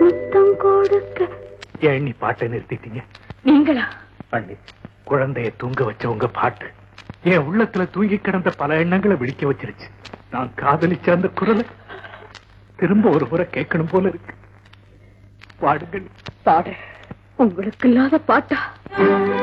முத்தம் கொடுக்க. ஏன் நீ பாட்டை நிறுத்திட்டீங்க? நீங்களா? அண்ணி, குழந்தைய தூங்க வச்ச உங்க பாட்டு என் உள்ளத்துல தூங்கி கிடந்த பல எண்ணங்களை விழிக்க வச்சிருச்சு. நான் காதலிச்ச அந்த குரலை திரும்ப ஒரு முறை கேட்கணும் போல இருக்கு. பாடுங்கள். பாடு. உங்களுக்கு இல்லாத பாட்டா?